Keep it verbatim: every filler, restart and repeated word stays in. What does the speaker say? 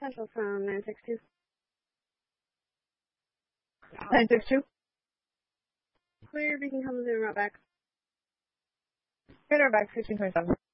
Central from nine six two. nine six two? Clear, beacon comes in, right back. Radar back, fifteen twenty-seven.